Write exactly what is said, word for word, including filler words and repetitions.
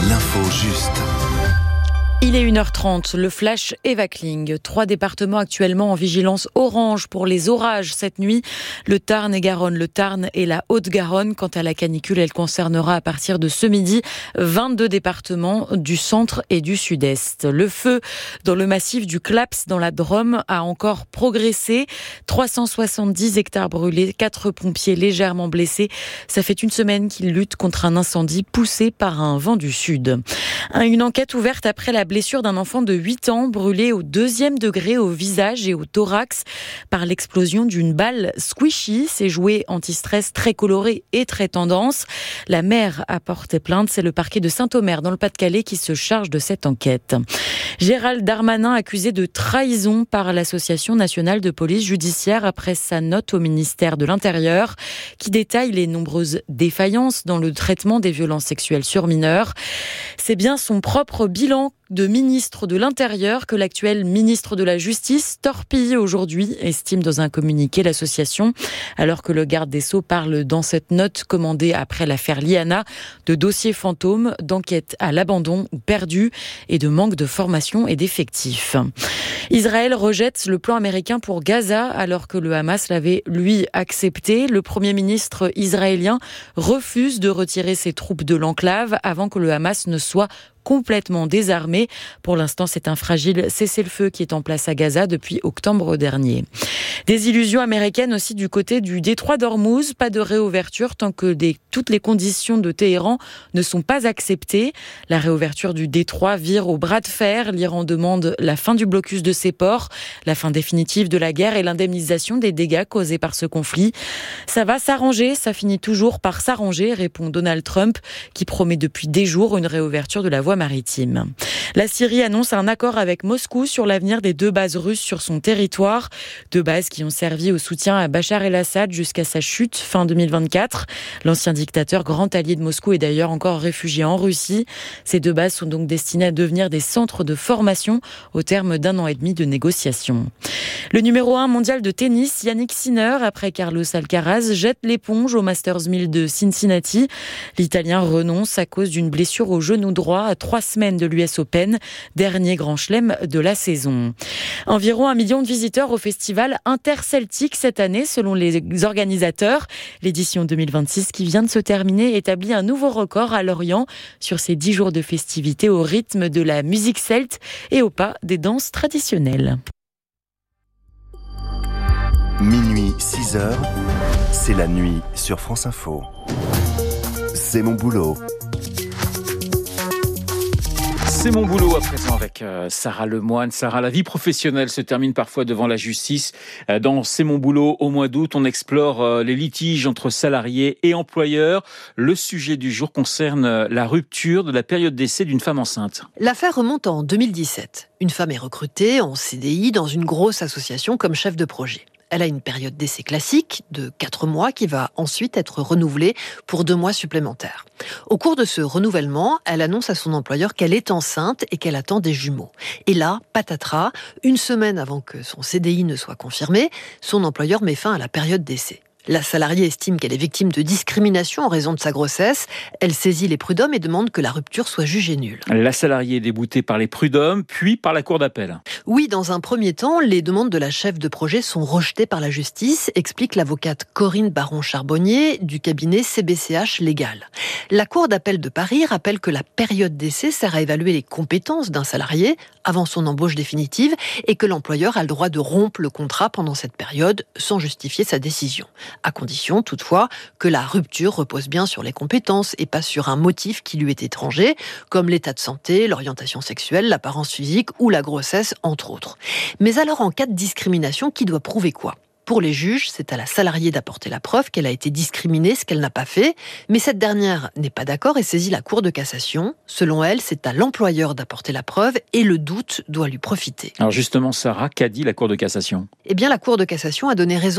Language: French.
L'info juste. Il est une heure trente, le flash Evacling. Trois départements actuellement en vigilance orange pour les orages cette nuit. Le Tarn et Garonne, le Tarn et la Haute-Garonne. Quant à la canicule, elle concernera à partir de ce midi vingt-deux départements du centre et du sud-est. Le feu dans le massif du Claps dans la Drôme a encore progressé. trois cent soixante-dix hectares brûlés, quatre pompiers légèrement blessés. Ça fait une semaine qu'ils luttent contre un incendie poussé par un vent du sud. Une enquête ouverte après la blessure d'un enfant de huit ans brûlé au deuxième degré au visage et au thorax par l'explosion d'une balle squishy. Ces jouets anti-stress très colorés et très tendance. La mère a porté plainte. C'est le parquet de Saint-Omer dans le Pas-de-Calais qui se charge de cette enquête. Gérald Darmanin accusé de trahison par l'Association nationale de police judiciaire après sa note au ministère de l'Intérieur qui détaille les nombreuses défaillances dans le traitement des violences sexuelles sur mineurs. C'est bien son propre bilan de ministre de l'Intérieur que l'actuel ministre de la Justice torpille aujourd'hui, estime dans un communiqué l'association, alors que le garde des Sceaux parle dans cette note commandée après l'affaire Liana de dossiers fantômes, d'enquêtes à l'abandon ou perdues et de manque de formation et d'effectifs. Israël rejette le plan américain pour Gaza alors que le Hamas l'avait, lui, accepté. Le Premier ministre israélien refuse de retirer ses troupes de l'enclave avant que le Hamas ne soit complètement désarmé. Pour l'instant, c'est un fragile cessez-le-feu qui est en place à Gaza depuis octobre dernier. Des illusions américaines aussi du côté du détroit d'Ormuz. Pas de réouverture tant que des, toutes les conditions de Téhéran ne sont pas acceptées. La réouverture du détroit vire au bras de fer. L'Iran demande la fin du blocus de ses ports, la fin définitive de la guerre et l'indemnisation des dégâts causés par ce conflit. Ça va s'arranger, ça finit toujours par s'arranger, répond Donald Trump, qui promet depuis des jours une réouverture de la voie maritime. La Syrie annonce un accord avec Moscou sur l'avenir des deux bases russes sur son territoire. Deux bases qui ont servi au soutien à Bachar el-Assad jusqu'à sa chute fin deux mille vingt-quatre. L'ancien dictateur, grand allié de Moscou, est d'ailleurs encore réfugié en Russie. Ces deux bases sont donc destinées à devenir des centres de formation au terme d'un an et demi de négociations. Le numéro un mondial de tennis, Yannick Sinner, après Carlos Alcaraz, jette l'éponge au Masters mille de Cincinnati. L'Italien renonce à cause d'une blessure au genou droit à trois semaines de l'U S Open, dernier grand chelem de la saison. Environ un million de visiteurs au festival Interceltique cette année, selon les organisateurs. L'édition deux mille vingt-six qui vient de se terminer établit un nouveau record à Lorient sur ces dix jours de festivités au rythme de la musique celte et au pas des danses traditionnelles. Minuit, six heures, c'est la nuit sur France Info. C'est mon boulot. C'est mon boulot à présent avec euh, Sarah Lemoine. Sarah, la vie professionnelle se termine parfois devant la justice. Euh, dans C'est mon boulot, au mois d'août, on explore euh, les litiges entre salariés et employeurs. Le sujet du jour concerne euh, la rupture de la période d'essai d'une femme enceinte. L'affaire remonte en deux mille dix-sept. Une femme est recrutée en C D I dans une grosse association comme chef de projet. Elle a une période d'essai classique de quatre mois qui va ensuite être renouvelée pour deux mois supplémentaires. Au cours de ce renouvellement, elle annonce à son employeur qu'elle est enceinte et qu'elle attend des jumeaux. Et là, patatras, une semaine avant que son C D I ne soit confirmé, son employeur met fin à la période d'essai. La salariée estime qu'elle est victime de discrimination en raison de sa grossesse. Elle saisit les prud'hommes et demande que la rupture soit jugée nulle. La salariée est déboutée par les prud'hommes, puis par la cour d'appel. Oui, dans un premier temps, les demandes de la chef de projet sont rejetées par la justice, explique l'avocate Corinne Baron-Charbonnier du cabinet C B C H Légal. La cour d'appel de Paris rappelle que la période d'essai sert à évaluer les compétences d'un salarié avant son embauche définitive et que l'employeur a le droit de rompre le contrat pendant cette période sans justifier sa décision. À condition, toutefois, que la rupture repose bien sur les compétences et pas sur un motif qui lui est étranger, comme l'état de santé, l'orientation sexuelle, l'apparence physique ou la grossesse, entre autres. Mais alors, en cas de discrimination, qui doit prouver quoi ? Pour les juges, c'est à la salariée d'apporter la preuve qu'elle a été discriminée, ce qu'elle n'a pas fait. Mais cette dernière n'est pas d'accord et saisit la Cour de cassation. Selon elle, c'est à l'employeur d'apporter la preuve et le doute doit lui profiter. Alors justement, Sarah, qu'a dit la Cour de cassation ? Eh bien, la Cour de cassation a donné raison